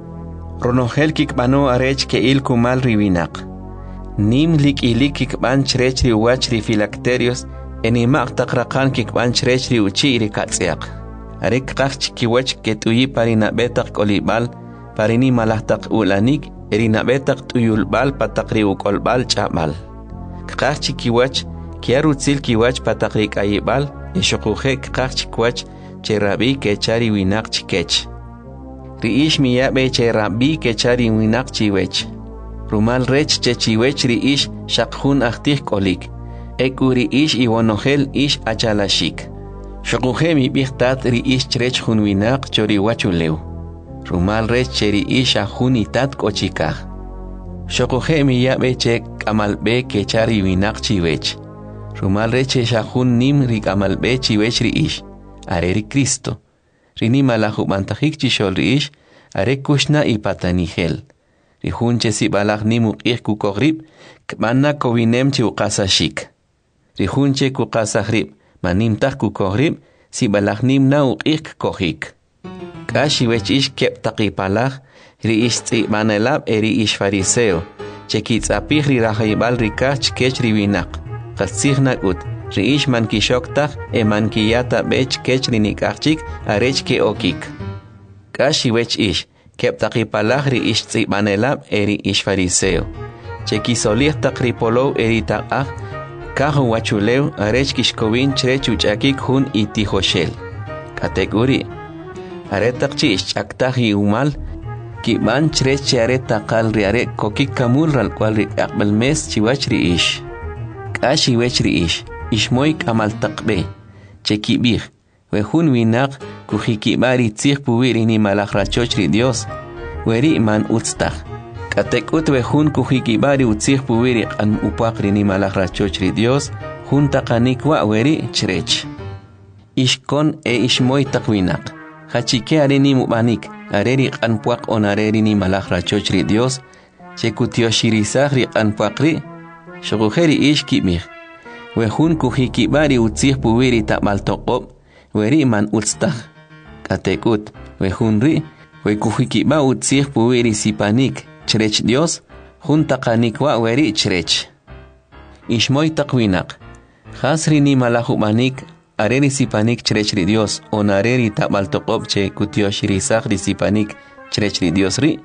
Ronogel kikbano arech ke il kumal riwinak. Nim lik ilik kikban chrechri wachri filacterios enimak takraqan kikban chrechri uchiri katsiak. Arek kachki kiwach ketuyi parina betak kolibal parini malahtak ulanik erina betak tuyulbal patakri ukolbal chabal. Kachki kiwach kiarutzil kiwach patakri kayibal eshokuhe kachki kiwach cherabi kechari winak chikech. Riish miyabe cherabi kechari winak chiwech. Rumal rech chechiwech riish shakhun ahtih kolik. Ekuri ish iwonogel ish achalashik. Shokuhe mi bihtat riish chrech hun winak chori wachuleu. Rumal rech cheri ish ahunitat kochikah. Shokuhe miyabe che kamalbe kechari winak chiwech. Rumal rech shahun nim ri kamalbe chiwech riish. Areri Cristo. Rinima la hubantajik chishol riish, are kushna y patanigel. Rihunche si balak nimuk kukogrib, kmana kovinem chi ukasashik. Rihunche kukasahrib, manimtah kukogrib, si balak nimna ukik kohik. Kashi wech ish kep takipalak, riish tzi manelab eri ish fariseo, chekitz apih ri rahaibal rikach kech riwinak, katsihnak ut. Riish man kishoktak man kiyata bech kech rinikachik arech ke okik. Kashi wech ish, keptakipalak riish tzibanelab eri ish fariseo. Chekisolih takripolo eri takah, kaho wachuleu arech kishkovin chrech uchakik hun itihoshel. Kategori. Aretakchi ish chaktahi umal, kiban chrech aretakal riare kokik kamul ral kwal rik akbel mes chiwach riish. Kashi wech riish. Ishmoik amal takbe, chekibir, wehun winak kuhikibari tzih puwiri ni malakrachochri Dios, weri man utztah. Katekut wehun kuhikibari utzih puwiri an upakri ni malakrachochri Dios, hun takanikwa weri chrech. Ishkon ishmoy takwinak, hachike areni mubanik, areri an puak on areri ni malakrachochri Dios, chekutioshirisak an puakri, shoguheri ishkibir. Wehun kuhikibari utzih puwiri tamal toqob, weri man utztah. Katekut, wehun ri, kuhikiba utzih puwiri sipanik, chrech Dios, hun takanikwa weri chrech. Ishmoy takwinak, hasri ni malahumanik, areri sipanik chrech ri Dios, on areri tamal toqob che kutioshirisak ri sipanik, chrech ri Dios ri.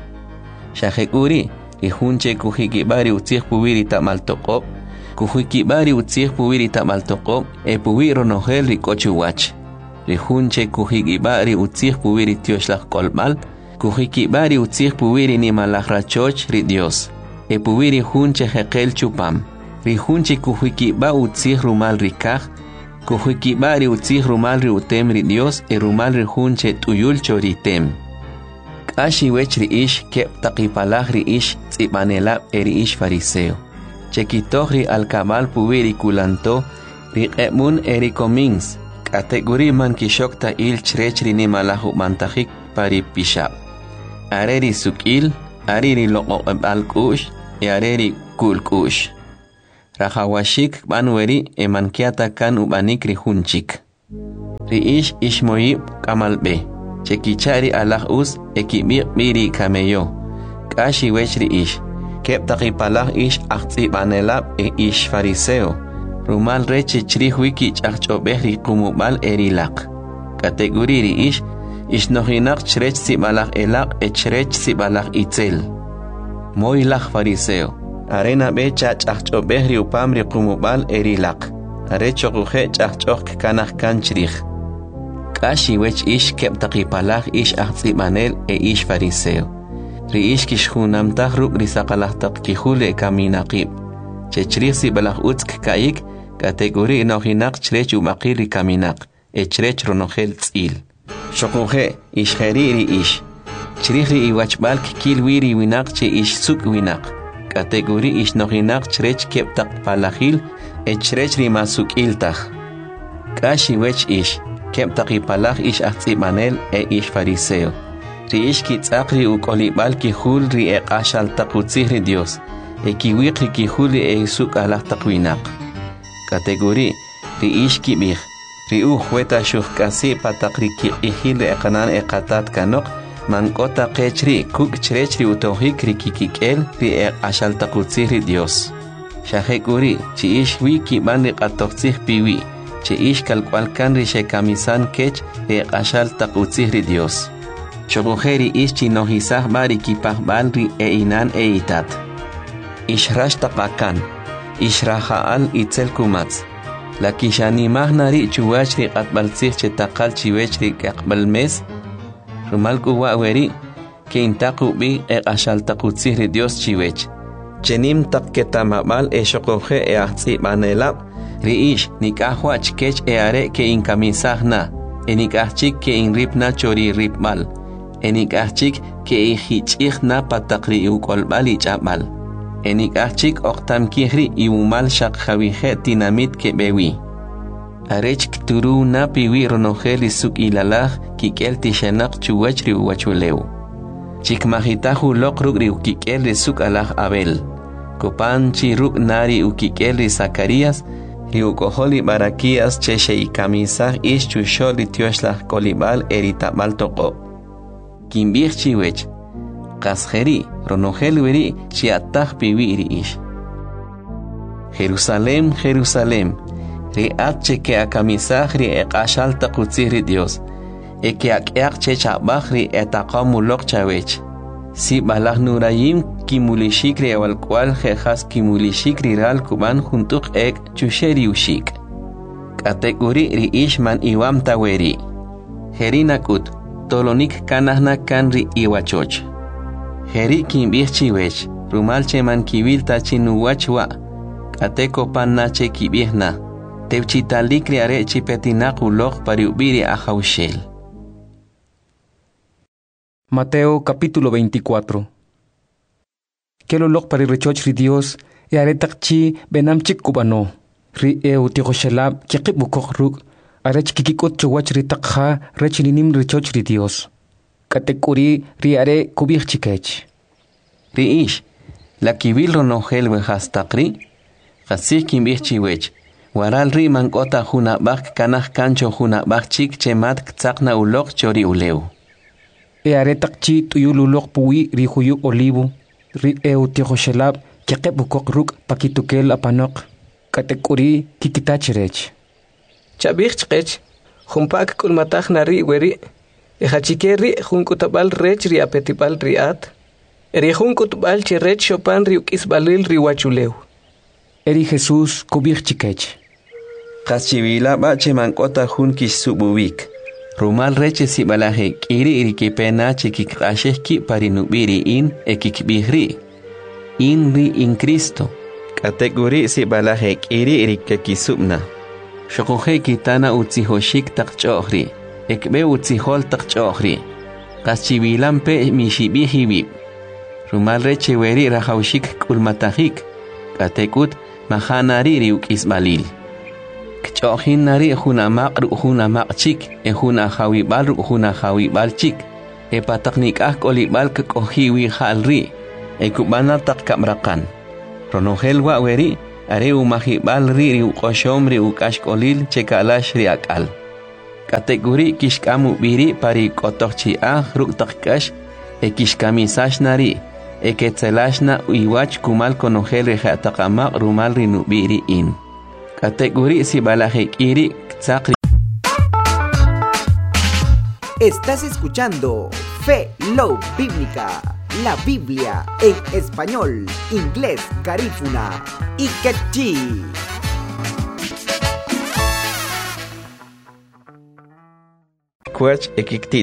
Shahekuri, ihun che kuhikibari utzih puwiri tamal toqob, kuhikibari utzih puwiri tamal toqob, puwiro nogel rikochuwach. Rihunche kuhikibari utzih puwiri tioshlach kolmal, kuhikibari utzih puwiri ni malakrachoch ri Dios. Puwiri hunche hekel chupam. Rihunche kuhikiba utzih rumal rikaj, kuhikibari utzih rumal ri utem ri Dios, rumal ri hunche tuyul choritem. Kashi wech ri ish kep takipalaj ri ish tzibanelab eri ish fariseo. Chekitohri alkabal puwiri kulanto, riqemun eri komins, kategori man kishokta il chrechri ni malahu mantajik pari pishab. areri sukil, ariri loqo alkush, y areri kulkush. Rahawashik banweri emankiata kan ubanik rihunchik. Riish ishmoyib kamalbe. Chekichari alah us ekibir biri kameyo. Kashi wech riish. Kep takipalah ish ahtsi banelab ish fariseo. Rumal reche chrihuiki chachobehri kumubal erilak. Kategori riish. Ishnohinak chrech sibalak elak chrech sibalak itzel. Moilak fariseo. Arena becha chachobehri upamri kumubal erilak. Arechokuhe chachok kanah kanchrich. Kashi wech ish kep takipalah ish ahtsi banel ish fariseo. Riish kishhunam tahruk risakalah takihule kaminaqib. Chechrich sibalak utsk kaik kategori nohinak chrech umakiri kaminak. Chrech ronohel tzil. Shokuhe ish heriri ish. Chrihi iwachbalk kilwiri winak che ish suk winak. Kategori ish nohinak chrech kep takpalahil chrech rimasuk iltach. Kashi wech ish. Kep takipalah ish ahtzibanel ish fariseo. Riish kitzakri ukolibal kihul ri ashal takutzihri Dios. Kiwikri kihuli suk alah takwinak. Kategori riish kibih. Riu hueta shuhkasi patakri kihil kanan katat kanok. Mankota kechri kuk chrechri utohikri kikikel ri ashal takutzihri Dios. Shahekuri chi ish wiki banri katotzih piwi. Che ish kalkwalkan rishe kamisan kech ashal takutzihri Dios. Chobujeri ish chinohisah bari kipah balri inan itat. Ishrash tapakan. Ishrahaal itzel kumatz. La kishanimah nari chuwachri katbalzih che takal chiwechri kakbalmes. Rumalku waweri ke intaku bi ashal takutzihri Dios chiwech. Chenim takketamabal shokoje ahtzi banelab. Riish nikahwa chkech are ke inkamisahna. Enikahchik ke inripna chori ripmal. Enikahchik ke ihichihna patakri ukolbali chabal. Enikahchik oktam kihri iumal shakhawihe tinamit ke bewi. Arech kturu na piwi ronoheli suk ilalah kikel tishanak chuwachri uwachuleu. Chikmahitahu lokrugri ukikel suk alah Abel. Kopan chiruk nari ukikel Zacarias. Riukoholi barakias cheche y camisah ish chusholi tioshlah kolibal eritabal toko. Kimbich chiwech. Kasheri ronohel weri chiatah piwiri ish. Jerusalem, Jerusalem. Riat cheke a camisah ri ashal takutzihri Dios. Eke ak chechabach ri etakamulok chawech. Si balah nurayim kimulishikri awal cual jejas kimulishikri ral kuban juntuk chusheri ushik. Kategori ri ishman iwam taweri. Herinakut tolonik kanahna kan ri iwachoch. Heri kimbich chiwech rumal cheman kibil tachinuwachwa. Kateko pannache kibihna. Tevchitalikri are chipetinakulok pariubiri ahaushel. Mateo capítulo 24. Kelolok pari rechoch ri Dios e aretakchi benamchik kubano. Ri utiqoshalab kikibukok ruk arech kikikot chowach ri takha rechininim rechoch ri Dios. Katekuri ri are kubich chikech. Ri ish la kibil ronohel wehastakri kasih kimbich chiwech. Waral ri mankota hunabak kanah kancho hunabak chik chemat ktsakna ulok chori uleu. E aretakchi tuyululok puwi ri huyu olivo, ri utiqoshalab kikibukok ruk pakitukel apanok. Katekuri kikitachirech. Chabich chkech, humpak kulmatach nari weri, echachikeri junkutabal rech ri apetibal riat, eri junkutbal chirech chopan ri ukisbalil ri wachuleu. Eri Jesús kubich chikech. Kachivila bache mankota junkish sububik. Rumal reche sibalaje kiri irikipena chikikasheki parinubiri in ekikbihri. In ri in Cristo. Kategori sibalaje kiri irikekisubna. Shokohe kitana utzihoshik takchohri. Ekbe utzihol takchohri. Kachivilampe mishibihibib. Rumal reche weri rahaushik kulmatahik. Katekut mahanari riuk isbalil. Kchohin nari hunamak chik. Huna hawibal chik. pataknik kolibal kohiwi halri kubana tak kamrakan ronogel wa weri are umahibal ri uqoshom ri ukashkolil chekalash ri akal kategori kishkamu biri pari kotochi ruk takkash kishkamisash nari ketselashna uiwach kumal konogel ri hataqamaq rumal ri nubiri in kategori sibalajekiri tzaq. Estás escuchando Fe Love Bíblica, la Biblia en español, inglés, garífuna y quechí. Kuach ekikti